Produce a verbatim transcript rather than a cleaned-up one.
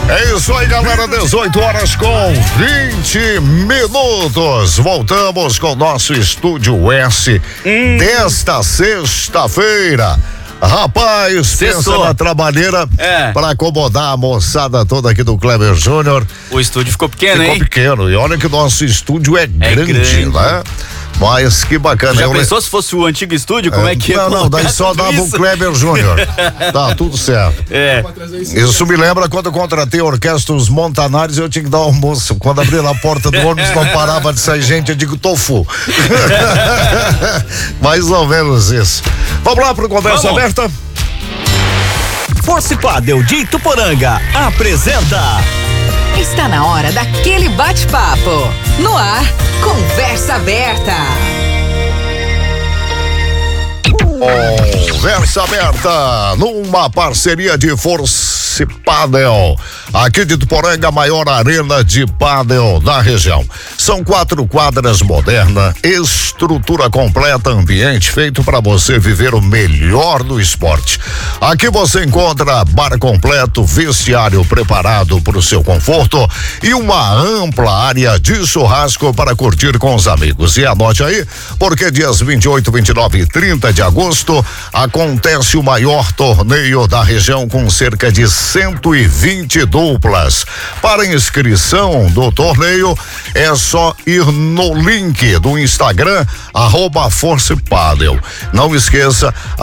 É isso aí, galera, dezoito horas com vinte minutos. Voltamos com o nosso Estúdio S hum. desta sexta-feira. Rapaz, Cessou. pensa na trabalheira é. para acomodar a moçada toda aqui do Kleber Júnior. O estúdio ficou pequeno, ficou hein? Ficou pequeno, e olha que o nosso estúdio é, é grande, grande, né? Mas que bacana. Já eu pensou le... se fosse o antigo estúdio, como é, é que ia Não, não, daí só dava o Kleber Júnior. Tá, tudo certo. É. Isso me lembra quando eu contratei a Orquestra Os Montanares, eu tinha que dar um almoço. Quando abri a porta do ônibus, não parava de sair gente, eu digo tofu. Mais ou menos isso. Vamos lá pro Conversa Vamos. Aberta? Force Padel de Ituporanga apresenta. Está na hora daquele bate-papo. No ar, Conversa Aberta. Conversa Aberta, numa parceria de Force Padel, aqui de Ituporanga, a maior arena de pádel da região. São quatro quadras modernas, estrutura completa, ambiente feito para você viver o melhor do esporte. Aqui você encontra bar completo, vestiário preparado para o seu conforto e uma ampla área de churrasco para curtir com os amigos. E anote aí, porque dias vinte e oito, vinte e nove e trinta de agosto acontece o maior torneio da região com cerca de cento e vinte duplas. Para inscrição do torneio é só ir no link do Instagram arroba Force Padel. Não esqueça,